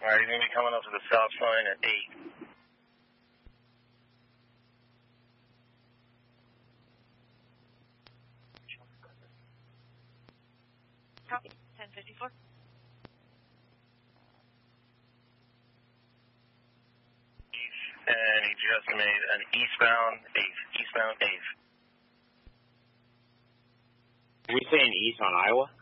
Alright, he's going to be coming up to the south line at 8. Copy, 1054. And he just made an eastbound 8th. Are we saying east on Iowa?